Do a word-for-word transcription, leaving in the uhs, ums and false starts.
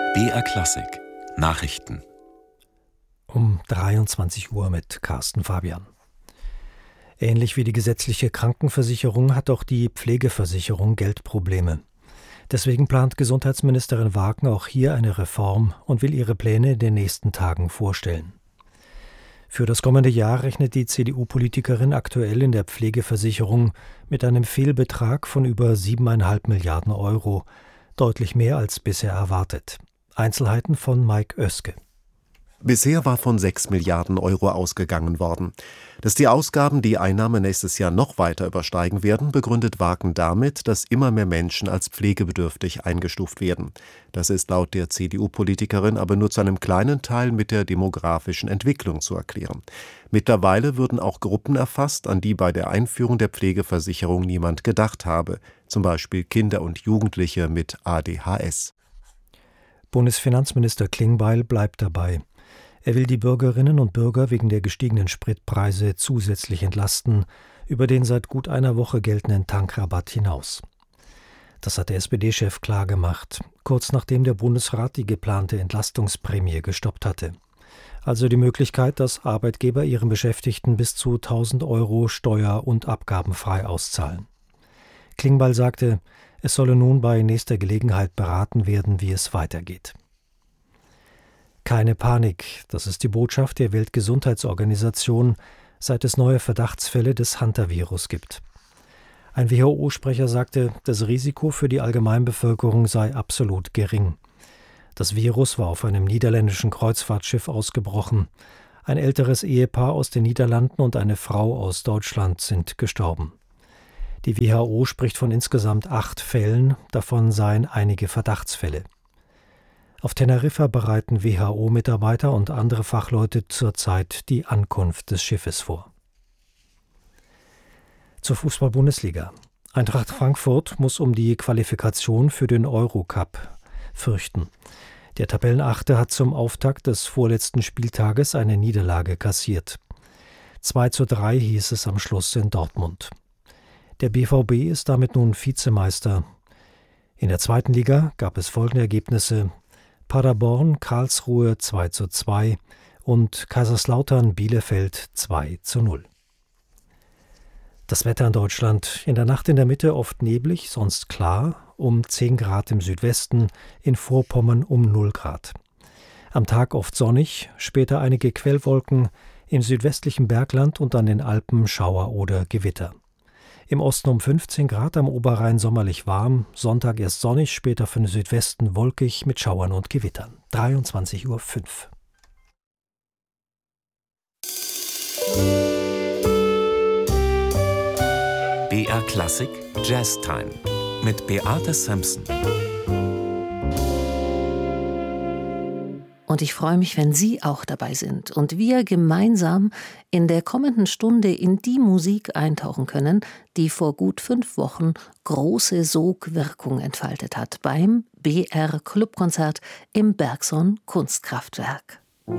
B R Klassik Nachrichten um dreiundzwanzig Uhr mit Carsten Fabian. Ähnlich wie die gesetzliche Krankenversicherung hat auch die Pflegeversicherung Geldprobleme. Deswegen plant Gesundheitsministerin Wagner auch hier eine Reform und will ihre Pläne in den nächsten Tagen vorstellen. Für das kommende Jahr rechnet die C D U-Politikerin aktuell in der Pflegeversicherung mit einem Fehlbetrag von über siebeneinhalb Milliarden Euro, deutlich mehr als bisher erwartet. Einzelheiten von Mike Oeske. Bisher war von sechs Milliarden Euro ausgegangen worden. Dass die Ausgaben die Einnahmen nächstes Jahr noch weiter übersteigen werden, begründet Wagner damit, dass immer mehr Menschen als pflegebedürftig eingestuft werden. Das ist laut der C D U-Politikerin aber nur zu einem kleinen Teil mit der demografischen Entwicklung zu erklären. Mittlerweile würden auch Gruppen erfasst, an die bei der Einführung der Pflegeversicherung niemand gedacht habe, zum Beispiel Kinder und Jugendliche mit A D H S. Bundesfinanzminister Klingbeil bleibt dabei. Er will die Bürgerinnen und Bürger wegen der gestiegenen Spritpreise zusätzlich entlasten, über den seit gut einer Woche geltenden Tankrabatt hinaus. Das hat der S P D-Chef klargemacht, kurz nachdem der Bundesrat die geplante Entlastungsprämie gestoppt hatte. Also die Möglichkeit, dass Arbeitgeber ihren Beschäftigten bis zu tausend Euro steuer- und abgabenfrei auszahlen. Klingbeil sagte, es solle nun bei nächster Gelegenheit beraten werden, wie es weitergeht. Keine Panik, das ist die Botschaft der Weltgesundheitsorganisation, seit es neue Verdachtsfälle des Hantavirus gibt. Ein W H O-Sprecher sagte, das Risiko für die Allgemeinbevölkerung sei absolut gering. Das Virus war auf einem niederländischen Kreuzfahrtschiff ausgebrochen. Ein älteres Ehepaar aus den Niederlanden und eine Frau aus Deutschland sind gestorben. Die W H O spricht von insgesamt acht Fällen, davon seien einige Verdachtsfälle. Auf Teneriffa bereiten W H O-Mitarbeiter und andere Fachleute zurzeit die Ankunft des Schiffes vor. Zur Fußball-Bundesliga. Eintracht Frankfurt muss um die Qualifikation für den Eurocup fürchten. Der Tabellenachte hat zum Auftakt des vorletzten Spieltages eine Niederlage kassiert. zwei zu drei hieß es am Schluss in Dortmund. Der B V B ist damit nun Vizemeister. In der zweiten Liga gab es folgende Ergebnisse: Paderborn, Karlsruhe zwei zu zwei und Kaiserslautern, Bielefeld zwei zu null. Das Wetter in Deutschland: In der Nacht in der Mitte oft neblig, sonst klar, um zehn Grad im Südwesten, in Vorpommern um null Grad. Am Tag oft sonnig, später einige Quellwolken, im südwestlichen Bergland und an den Alpen Schauer oder Gewitter. Im Osten um fünfzehn Grad, am Oberrhein sommerlich warm, Sonntag erst sonnig, später für den Südwesten wolkig mit Schauern und Gewittern. dreiundzwanzig Uhr fünf. B R Klassik Jazz Time mit Beate Sampson. Und ich freue mich, wenn Sie auch dabei sind und wir gemeinsam in der kommenden Stunde in die Musik eintauchen können, die vor gut fünf Wochen große Sogwirkung entfaltet hat beim B R Clubkonzert im Bergson Kunstkraftwerk.